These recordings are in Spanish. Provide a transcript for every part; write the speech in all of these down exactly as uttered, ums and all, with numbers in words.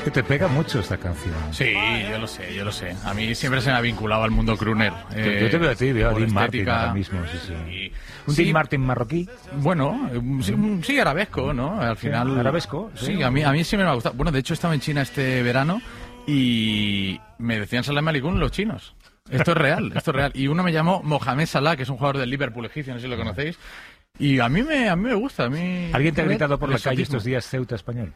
que te pega mucho esta canción. Sí, yo lo sé, yo lo sé. A mí siempre se me ha vinculado al mundo crooner. Eh, yo te veo a ti, veo a Dean Martin ahora mismo. Sí, sí. Y, ¿Un sí, Dean Martin marroquí? Bueno, sí, sí, arabesco, ¿no? Al final... Sí, arabesco. Sí, sí, a mí, a mí siempre me ha gustado. Bueno, de hecho estaba en China este verano y me decían Salam Aleikum los chinos. Esto es real, esto es real. Y uno me llamó Mohamed Salah, que es un jugador del Liverpool egipcio, no sé si lo conocéis. Y a mí me, a mí me gusta. A mí... ¿Alguien te ha gritado por la calle estos días Ceuta español?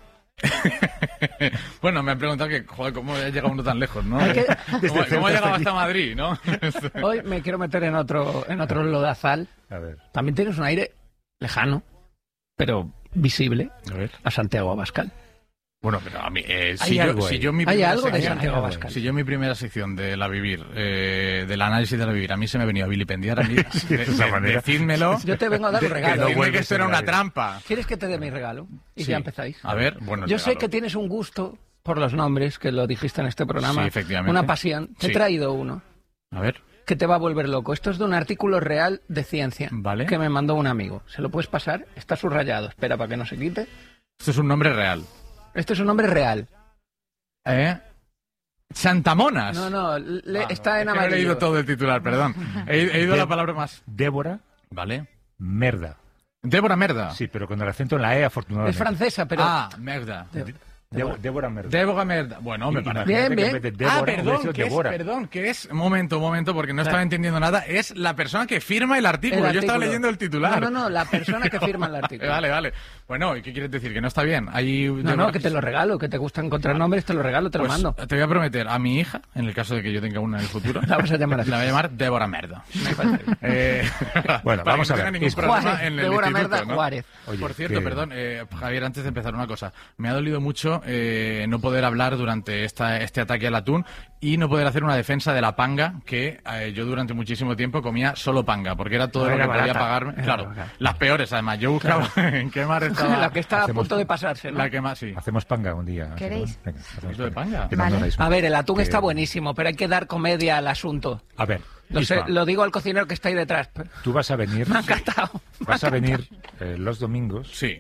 Bueno, me han preguntado que, joder, ¿cómo ha llegado uno tan lejos, no? Que... ¿Cómo, ¿Cómo ha llegado hasta Madrid, no? Hoy me quiero meter en otro, en otro lodazal. A ver. También tienes un aire lejano, pero visible, A ver. a Santiago Abascal. Bueno, pero a mí, eh, Hay si, yo, algo si ahí. yo mi Hay primera algo de sección- Santiago Abascal. Si yo en mi primera sección de la vivir, eh, del análisis de la vivir, a mí se me ha venido a vilipendiar, a mí, de, de esa de- manera. decídmelo, Yo te vengo a dar un regalo. no decidme vuelves que esto era a una nadie. trampa. ¿Quieres que te dé mi regalo? Y Sí. ya empezáis. A ver, bueno, el Yo sé regalo. que tienes un gusto por los nombres, que lo dijiste en este programa. Sí, efectivamente. Una pasión. Te he Sí. traído uno A ver, que te va a volver loco. Esto es de un artículo real de ciencia Vale. que me mandó un amigo. ¿Se lo puedes pasar? Está subrayado. Espera para que no se quite. esto es un nombre real. Esto es un nombre real. ¿Eh? Santamonas. No, no, le- Ah, está es en que no he amarillo. leído todo el titular, perdón. He, he ido a la palabra más. Débora Vale. Merda. Débora Merda. Sí, pero con el acento en la E, afortunadamente. Es francesa, pero... Ah, Merda. De- Débora, Débora Merda. Débora Merda. Bueno, me Y- parece. Bien, imagínate que bien. en vez de Débora, Ah, hubiera perdón, sido que es, Débora. perdón, que es, un momento, un momento, porque no estaba entendiendo nada, es la persona que firma el artículo. El Yo estaba artículo. leyendo el titular. No, no, no, la persona que firma el artículo. Vale, vale. Bueno, ¿y qué quieres decir? ¿Que no está bien? Ahí, No, no, que te lo regalo, que te gusta encontrar nombres, te lo regalo, te Pues, lo mando. te voy a prometer a mi hija, en el caso de que yo tenga una en el futuro, La vas a llamar así. la voy a llamar Débora Merda. Eh, Bueno, para vamos que a no tenga ver. ningún Es problema Juárez, en el Débora instituto, Merda ¿no? Juárez. Oye, Por cierto, que- perdón, eh, Javier, antes de empezar una cosa. Me ha dolido mucho eh, no poder hablar durante esta, este ataque al atún y no poder hacer una defensa de la panga, que eh, yo durante muchísimo tiempo comía solo panga, porque era todo Era lo que podía barata, pagarme. era Claro, barata. las peores además. Yo buscaba en qué mar estaba. La que está a Hacemos- punto de pasarse, ¿no? La que más, sí. Hacemos panga un día. ¿Queréis? Venga, hacemos ¿Esto de panga? Te mando Vale. una isma. A ver, el atún Que- está buenísimo, pero hay que dar comedia al asunto. A ver, Lo, sé, Isma, lo digo al cocinero que está ahí detrás. tú vas a venir... Me ha encantado. me ha Vas a encantado. venir eh, los domingos. Sí.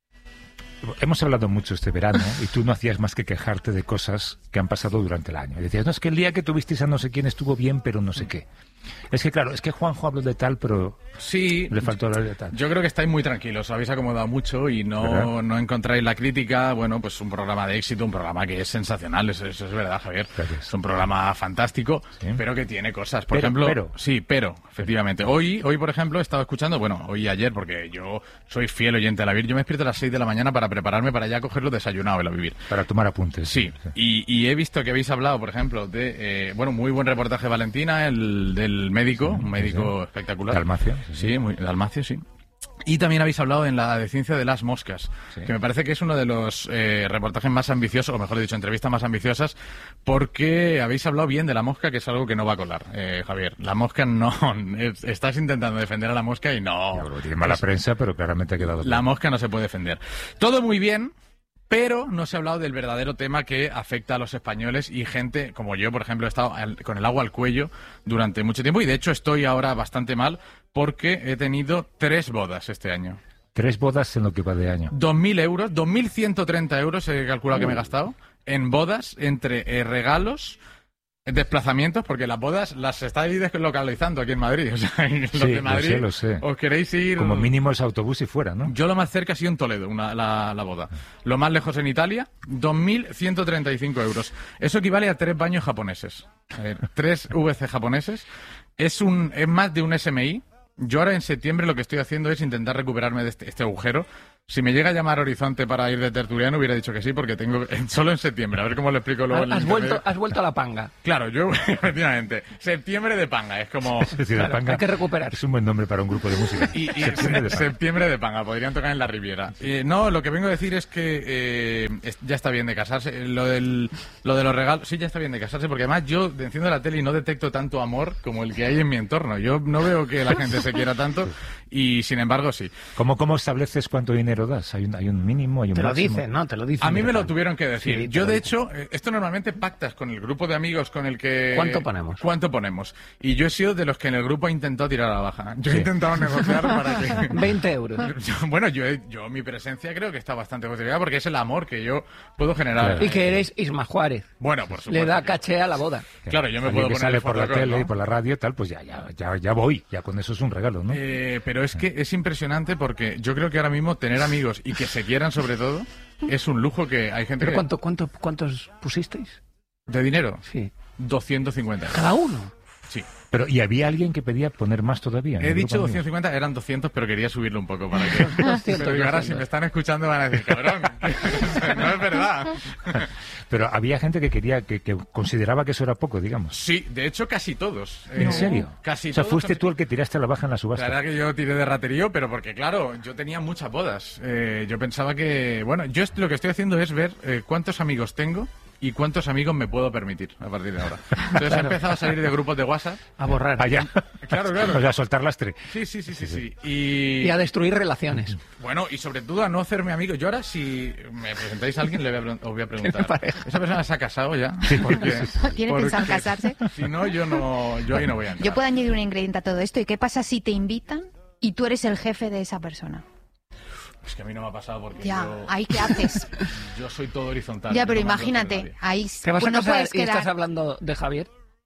Hemos hablado mucho este verano y tú no hacías más que quejarte de cosas que han pasado durante el año. Y decías, no, es que el día que tuvisteis a no sé quién estuvo bien, pero no sé qué. Es que, claro, es que Juanjo habló de tal, pero Sí. le faltó hablar de tal. Yo creo que estáis muy tranquilos, os habéis acomodado mucho y no, ¿Verdad? no encontráis la crítica. Bueno, pues un programa de éxito, un programa que es sensacional, eso, eso es verdad, Javier. Gracias. Es un programa fantástico, Sí. pero que tiene cosas. Por Pero, ejemplo, pero. sí, pero, efectivamente. Hoy, hoy, por ejemplo, he estado escuchando, bueno, hoy y ayer, porque yo soy fiel oyente de la Vivir, yo me despierto a las seis de la mañana para prepararme para ya cogerlo desayunado en la Vivir. Para tomar apuntes. Sí, y, y he visto que habéis hablado, por ejemplo, de, eh, bueno, muy buen reportaje de Valentina, el del médico, un médico sí. espectacular. Dalmacio, sí, Sí, sí. muy, Dalmacio, sí. Y también habéis hablado en la de ciencia de las moscas, Sí. que me parece que es uno de los eh, reportajes más ambiciosos, o mejor dicho, entrevistas más ambiciosas, porque habéis hablado bien de la mosca, que es algo que no va a colar, eh, Javier. La mosca no, es- estás intentando defender a la mosca y no. Ya, bueno, tiene mala Es- prensa, pero claramente ha quedado la bien. mosca no se puede defender. Todo muy bien, pero no se ha hablado del verdadero tema que afecta a los españoles y gente como yo, por ejemplo, he estado al- con el agua al cuello durante mucho tiempo y de hecho estoy ahora bastante mal porque he tenido tres bodas este año. Tres bodas en lo que va de año. dos mil euros, dos mil ciento treinta euros he calculado que me he gastado en bodas entre eh, regalos, desplazamientos, porque las bodas las estáis deslocalizando aquí en Madrid. O sea, los Sí, de lo Madrid sé, lo sé. os queréis ir... Como mínimo es autobús y fuera, ¿no? Yo lo más cerca ha sido en Toledo, una, la, la boda. Lo más lejos en Italia, dos mil ciento treinta y cinco euros. Eso equivale a tres baños japoneses. A ver, tres V C japoneses. Es, un, es más de un S M I. Yo ahora en septiembre lo que estoy haciendo es intentar recuperarme de este, este agujero. Si me llega a llamar Horizonte para ir de tertuliano, hubiera dicho que sí, porque tengo solo en septiembre. A ver cómo lo explico luego en el Has intermedio. vuelto, has vuelto a la panga. Claro, yo, efectivamente. Septiembre de panga, es como... Es decir, la Claro, panga hay que recuperar. es un buen nombre para un grupo de música. Y, y Septiembre de se- panga. septiembre de panga, podrían tocar en la Riviera. Eh, no, lo que vengo a decir es que eh, es- ya está bien de casarse. Lo, del, lo de los regalos, sí, ya está bien de casarse, porque además yo enciendo la tele y no detecto tanto amor como el que hay en mi entorno. Yo no veo que la gente se quiera tanto y, sin embargo, sí. ¿Cómo, ¿Cómo estableces cuánto dinero dinero das? ¿Hay un, hay un mínimo, hay un Te lo máximo? dicen, ¿no? Te lo dicen. A mí me lo directamente. tuvieron que decir. Sí, te Yo, lo de dicen. hecho, eh, esto normalmente pactas con el grupo de amigos con el que... ¿Cuánto ponemos? ¿Cuánto ponemos? Y yo he sido de los que en el grupo he intentado tirar a la baja. Yo he Sí. intentado negociar para que... veinte euros. Yo- bueno, yo, he- yo mi presencia creo que está bastante justificada porque es el amor que yo puedo generar. Claro. Y que eres Isma Juárez. Bueno, por supuesto. Le da que- caché a la boda. Claro, yo me Alguien puedo que poner sale el por la fotocall, tele ¿no? y por la radio, tal, pues ya, ya, ya, ya voy. Ya con eso es un regalo, ¿no? Eh, pero es que es impresionante porque yo creo que ahora mismo tener amigos y que se quieran sobre todo es un lujo que hay gente ¿Pero que... cuánto, cuánto, cuántos pusisteis? ¿De dinero? Sí. doscientos cincuenta. ¿Cada uno? Sí. Pero, ¿y había alguien que pedía poner más todavía? en He el grupo dicho de amigos? doscientos cincuenta, eran doscientos, pero quería subirlo un poco para que... doscientos, Pero ahora si doscientos. me están escuchando van a decir, cabrón, no es verdad. Pero había gente que quería, que, que consideraba que eso era poco, digamos. Sí, de hecho casi todos. ¿En Eh, serio? Casi O sea, todos. fuiste tú el que tiraste a la baja en la La subasta. verdad que yo tiré de raterío, pero porque, claro, yo tenía muchas bodas. Eh, yo pensaba que... Bueno, yo est- lo que estoy haciendo es ver eh, cuántos amigos tengo y cuántos amigos me puedo permitir a partir de ahora. Entonces he empezado a salir de grupos de WhatsApp. A borrar. Allá. Claro, claro. O sea, a soltar lastre. Sí, sí, sí, sí, sí. Y... Y a destruir relaciones. Bueno, y sobre todo a no hacerme amigo. Yo ahora, si me presentáis a alguien, le voy a, pre- os voy a preguntar. pareja? ¿Esa persona se ha casado ya? Porque, ¿Tiene porque pensado casarse? Si no, yo no, yo ahí no voy a entrar. Yo puedo añadir un ingrediente a todo esto. ¿Y qué pasa si te invitan y tú eres el jefe de esa persona? Es que a mí no me ha pasado porque Ya, yo, ¿ahí qué haces? yo soy todo horizontal. Ya, yo pero no mando entre imagínate, nadie. ahí ¿Te vas pues a no casar puedes y estás quedar... hablando de Javier?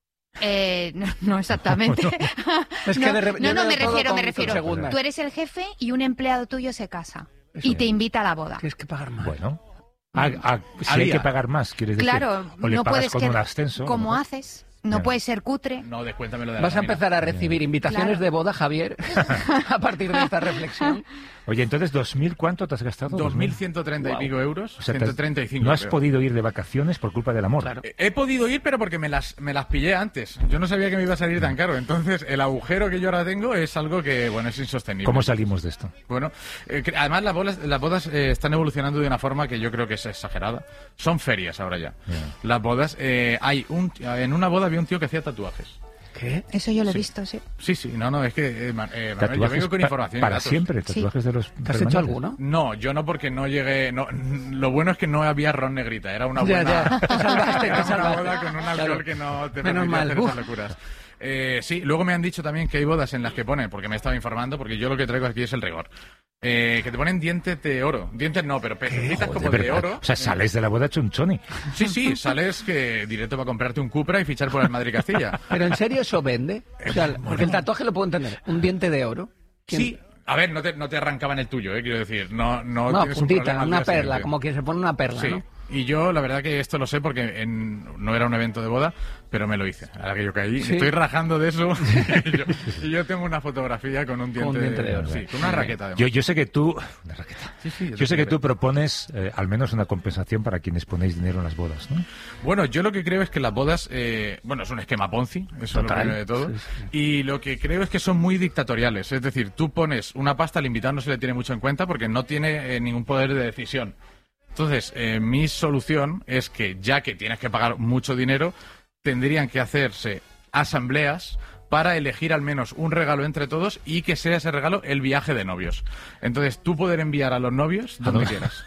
Eh, no, no exactamente. Es que no, de re- no, yo no, veo me todo refiero, con me refiero. segundas. Tú eres el jefe y un empleado tuyo se casa Eso. y te invita a la boda. Tienes que pagar más. Bueno. Ah, ah, si hay Había. que pagar más, quieres decir. Claro, O le no pagas puedes con que- un ascenso. como ¿no? haces, no Ya. puedes ser cutre. No, descuéntamelo de la Vas a nómina. empezar a recibir invitaciones Claro. de boda, Javier, a partir de esta reflexión. Oye, entonces, ¿dos mil cuánto te has gastado? dos mil ciento treinta y Wow. pico euros. O sea, te has- ciento treinta y cinco. no has creo. podido ir de vacaciones por culpa del amor. Claro. He podido ir, pero porque me las, me las pillé antes. Yo no sabía que me iba a salir tan caro. Entonces, el agujero que yo ahora tengo es algo que, bueno, es insostenible. ¿Cómo salimos de esto? Bueno, eh, cre- además las bodas, las bodas eh, están evolucionando de una forma que yo creo que es exagerada. Son ferias ahora ya. Ya. Las bodas, eh, hay un, en una boda había un tío que hacía tatuajes. ¿Qué? Eso yo lo he Sí. visto, sí. Sí, sí, no, no, es que, eh, Ma- eh, Manuel, yo Tatuajes vengo con pa- información. y para datos. siempre, tatuajes de los. ¿Te has permanentes. hecho alguno? No, yo no, porque no llegué. No, lo bueno es que no había ron negrita, era una Ya, buena. ya, te salvaste, te era una salvaste. boda con un alcohol Claro. que no te Menos permitía mal. hacer Uf. esas locuras. Eh, sí, luego me han dicho también que hay bodas en las que ponen, porque me estaba informando, porque yo lo que traigo aquí es el rigor. Eh, que te ponen dientes de oro. Dientes no, pero pececitas como Joder, de pero- oro. O sea, sales de la boda chunchoni. Sí, sí, sales que directo para comprarte un Cupra y fichar por el Madrid Castilla. ¿Pero en serio eso vende? O sea, porque el tatuaje lo puedo entender. Un diente de oro. ¿Quién- Sí. A ver, no te, no te arrancaban el tuyo, eh, quiero decir. No, no, No, tienes un puntita, problema al una día perla, siguiente. como que se pone una perla, Sí. ¿no? Y yo, la verdad que esto lo sé porque en- no era un evento de boda, pero me lo hice. Ahora que yo caí, Sí. estoy rajando de eso. y, yo, y yo tengo una fotografía con un diente, un diente de oro. Sí, con una raqueta además. Yo, yo sé que tú. Una raqueta. Sí, sí, Yo sé que te- tú propones eh, al menos una compensación para quienes ponéis dinero en las bodas, ¿no? Bueno, yo lo que creo es que las bodas, eh, bueno, es un esquema Ponzi, eso es lo Total. primero de todo. Sí, sí. Y lo que creo es que son muy dictatoriales. Es decir, tú pones una pasta, al invitado no se le tiene mucho en cuenta porque no tiene eh, ningún poder de decisión. Entonces, eh, mi solución es que, ya que tienes que pagar mucho dinero, tendrían que hacerse asambleas para elegir al menos un regalo entre todos y que sea ese regalo el viaje de novios. Entonces, tú poder enviar a los novios donde quieras.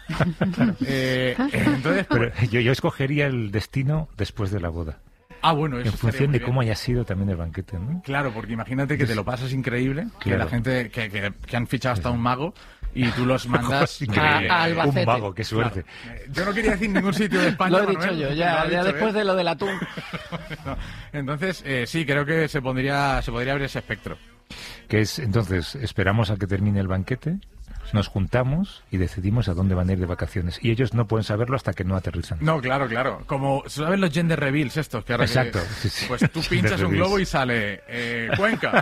Eh, eh, entonces, Pero yo, yo escogería el destino después de la boda. ah, bueno, eso En estaría función muy de bien. cómo haya sido también el banquete, ¿no? Claro, porque imagínate que te lo pasas increíble, que Claro. la gente, que, que- que han fichado hasta un mago y tú los mandas... Increíble. a Albacete. Un mago, qué suerte. Eh, Yo no quería decir ningún sitio de España. Lo he Manuel, dicho yo, lo ya, ha ya dicho después él. de lo del atún. No. Entonces, eh, sí, creo que se pondría, se podría abrir ese espectro. Que es, entonces, esperamos a que termine el banquete, nos juntamos y decidimos a dónde van a ir de vacaciones. Y ellos no pueden saberlo hasta que no aterrizan. No, claro, claro. Como, ¿sabes los gender reveals estos? Que ahora que- Exacto, sí, sí. Pues tú Gender pinchas un reveals. globo y sale eh, Cuenca.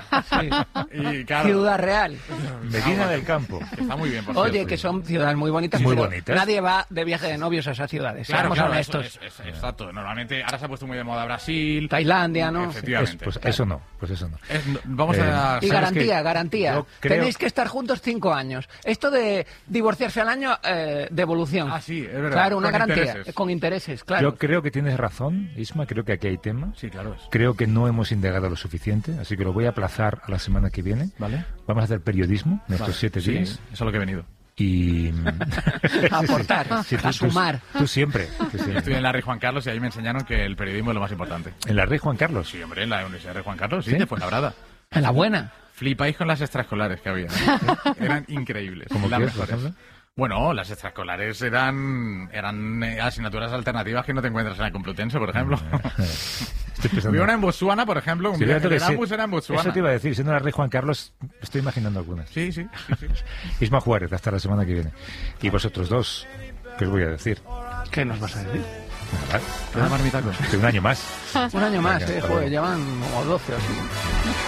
Y claro, Ciudad Real. Medina del Campo. está muy bien, por Oye, cierto. que son ciudades muy bonitas. Muy pero bonitas. Nadie va de viaje de novios a esas ciudades. Claro, Seamos claro, honestos. eso es- es- exacto. Normalmente ahora se ha puesto muy de moda Brasil. Tailandia, ¿no? Es- Efectivamente. pues eso no, pues eso no. Es- no- vamos Eh, a... Y ¿sabes garantía, qué? garantía. Yo creo- Tenéis que estar juntos cinco años. Esto de divorciarse al año, eh, devolución. Ah, sí, es verdad. Claro, una Con garantía. intereses. Con intereses, claro. Yo creo que tienes razón, Isma, creo que aquí hay tema. Sí, claro. es- Creo que no hemos indagado lo suficiente, así que lo voy a aplazar a la semana que viene. ¿Vale? Vamos a hacer periodismo en estos Vale. siete Sí, días. eso es lo que he venido. Y... A aportar, Sí, tú- a tú- sumar. Tú siempre. tú siempre. Estudié en la Rey Juan Carlos y ahí me enseñaron que el periodismo es lo más importante. ¿En la Rey Juan Carlos? Sí, hombre, en la Universidad de Rey Juan Carlos, sí, ¿Sí? de Fuenlabrada. En la buena. Flipáis con las extraescolares que había. Eran increíbles. ¿Cómo las qué, por mejores. ejemplo? Bueno, las extraescolares eran eran eh, asignaturas alternativas que no te encuentras en la Complutense, por ejemplo. Estoy pensando... Había una en Botswana, por ejemplo, un Sí, viaje fíjate de que sí. Erasmus era en Botswana. Eso te iba a decir, siendo la Rey Juan Carlos, estoy imaginando algunas. Sí, sí, sí, sí. Isma Juárez, hasta la semana que viene. Y vosotros dos, ¿qué os voy a decir? ¿Qué nos vas a decir? Nada, Nada más mitacos. que un año más. Un año más, Venga, eh, hasta joder, luego. llevan como doce o así.